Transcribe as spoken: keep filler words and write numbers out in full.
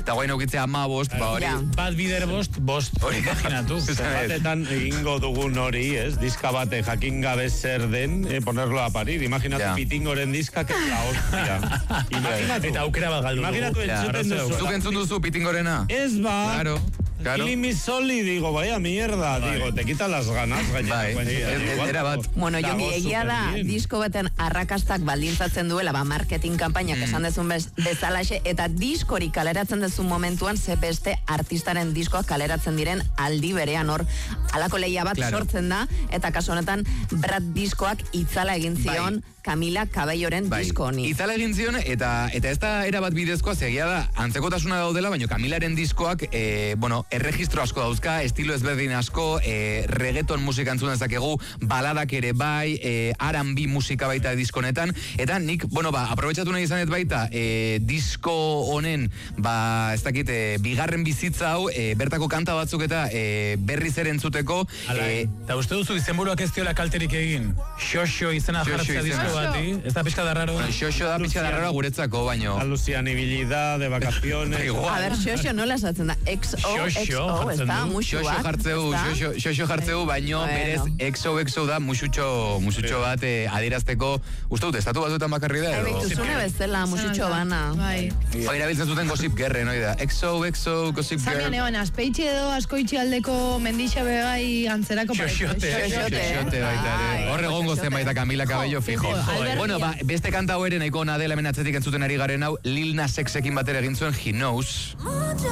eta guain aukitzea ama bost, ba hori. Bat bider bost, bost, imaginatu. Batetan egingo dugun hori, ez? Diska bate jakin gabe zer den, eh, ponerlo a parir. Imaginatu yeah. Pitingoren diska, que la hostia. Imaginatu. Eta aukera bat galdu. Imaginatu entzuten duzu. Zuk entzun duzu Pitingorena? Ez ba. Claro. Claro. Killing Me Softly, digo, vaya mierda, Bai. digo, te quita las ganas, gainera. Bai, era bat. Bueno, Jongi, egia da, disko baten arrakastak baldintzatzen duela, ba, marketing kampainak mm. esan dezun bez, bezalaxe, eta diskori kaleratzen dezun momentuan, ze beste artistaren diskoak kaleratzen diren aldi berean hor, alako leia bat claro. sortzen da, eta kasu honetan, Brad diskoak itzala egin zion, bai. Camila Cabelloren bai. disko honi. Itzala egin zion, eta eta ez da erabat bidezkoa, zegia da, antzekotasuna daudela, baina Camilaren diskoak, eh, bueno, erregistro asko dauzka, estilo ezberdin asko, eh, reggaeton musika entzun dezakegu, baladak ere bai, eh, R and B musika baita diskonetan, eta nik, bueno, ba, aprobetxatu nahi izanet baita, eh, disko honen, ba, ez dakit, eh, bigarren bizitza hau, eh, bertako kanta batzuk eta eh, berriz ere entzuteko. Eh, eta uste duzu izenburuak ez diola kalterik egin? Xoxo izena jartzea disko bati, ez da pixka da raro? Bueno, xoxo da pixka da raro guretzako, baino. Alucianibilidad, de vacaciones. A ver, xoxo nola esatzen da, X O X O, ez da, musuak. Xoxo jartzeu, xoxo jartzeu, baino berez X O X O da musutxo, musutxo bat eh, adierazteko, uste dut, estatu batzuetan bakarri da, edo? Zune bezala, musutxo bana. Bai. Oira biltzen zuten Gossip Girl, noi da, X O X O, Gossip Girl. Zamian egon, azpeitxe edo askoitxe aldeko mendixabe gai antzerako paretu. Xoxote. Xoxote baita ere. Horre gongo zen baita Camila Cabello fijo. Bueno, ba, beste kanta hau ere nahiko ona dela hemen atzetik entzuten ari garen hau, Lil Nas Xekin batera egin zuen He Knows.